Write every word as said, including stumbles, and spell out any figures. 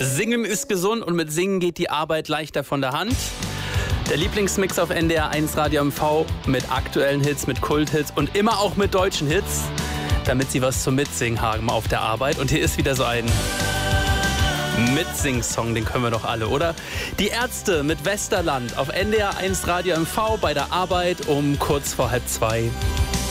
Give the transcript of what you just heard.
Singen ist gesund und mit Singen geht die Arbeit leichter von der Hand. Der Lieblingsmix auf N D R eins Radio M V mit aktuellen Hits, mit Kulthits und immer auch mit deutschen Hits, damit Sie was zum Mitsingen haben auf der Arbeit. Und hier ist wieder so ein Mitsing-Song, den können wir doch alle, oder? Die Ärzte mit Westerland auf N D R eins Radio M V bei der Arbeit um kurz vor halb zwei.